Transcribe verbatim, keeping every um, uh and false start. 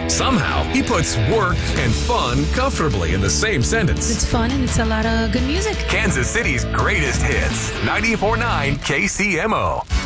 Somehow, he puts work and fun comfortably in the same sentence. It's fun and it's a lot of good music. Kansas City's greatest hits. ninety-four point nine K C M O.